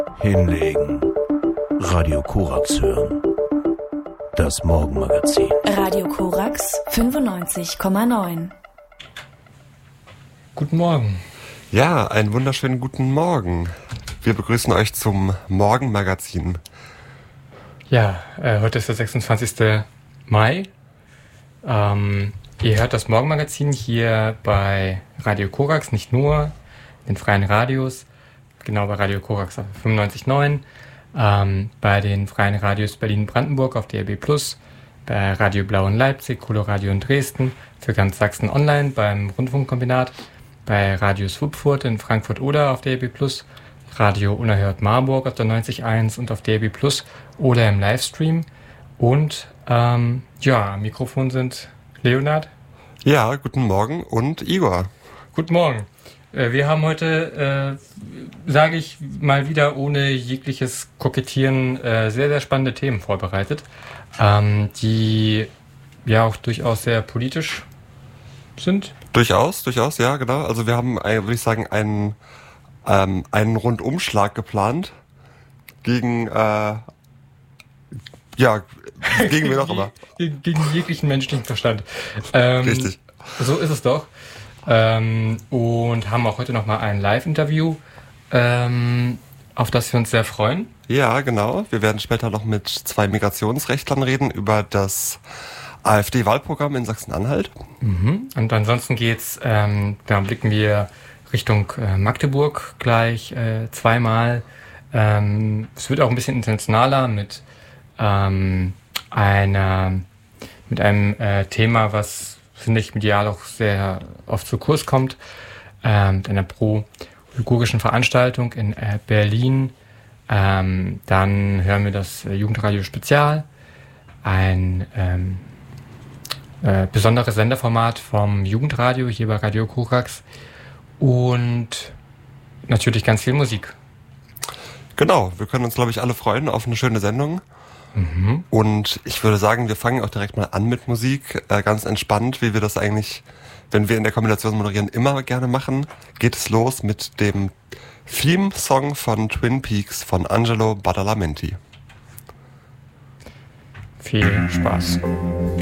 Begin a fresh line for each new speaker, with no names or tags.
Hinlegen. Radio Korax hören. Das Morgenmagazin.
Radio Korax 95,9.
Guten Morgen.
Ja, einen wunderschönen guten Morgen. Wir begrüßen euch zum Morgenmagazin.
Ja, heute ist der 26. Mai. Ihr hört das Morgenmagazin hier bei Radio Korax, nicht nur in den freien Radios, genau bei Radio Korax auf 95,9, bei den freien Radios Berlin-Brandenburg auf DRB+, bei Radio Blau in Leipzig, Coloradio in Dresden, für ganz Sachsen online beim Rundfunkkombinat, bei Radio Swupfurt in Frankfurt-Oder auf DRB+, Radio Unerhört Marburg auf der 90.1 und auf DRB+, oder im Livestream. Und am Mikrofon sind Leonard.
Ja, guten Morgen, und Igor.
Guten Morgen. Wir haben heute, sage ich mal wieder ohne jegliches Kokettieren, sehr, sehr spannende Themen vorbereitet, die ja auch durchaus sehr politisch sind.
Durchaus, ja, genau. Also wir haben, würde ich sagen, einen Rundumschlag geplant gegen wen auch immer.
Gegen jeglichen menschlichen Verstand.
Richtig.
So ist es doch. Und haben auch heute nochmal ein Live-Interview, auf das wir uns sehr freuen.
Ja, genau. Wir werden später noch mit 2 Migrationsrechtlern reden über das AfD-Wahlprogramm in Sachsen-Anhalt.
Mhm. Und ansonsten blicken wir Richtung Magdeburg gleich zweimal. Es wird auch ein bisschen internationaler mit einem Thema, was, finde ich, medial auch sehr oft zu kurz kommt, mit einer pro-uigurischen Veranstaltung in Berlin. Dann hören wir das Jugendradio Spezial, ein besonderes Senderformat vom Jugendradio hier bei Radio Korax, und natürlich ganz viel Musik.
Genau, wir können uns, glaube ich, alle freuen auf eine schöne Sendung. Mhm. Und ich würde sagen, wir fangen auch direkt mal an mit Musik. Ganz entspannt, wie wir das eigentlich, wenn wir in der Kombination moderieren, immer gerne machen. Geht es los mit dem Theme-Song von Twin Peaks von Angelo Badalamenti.
Viel Spaß.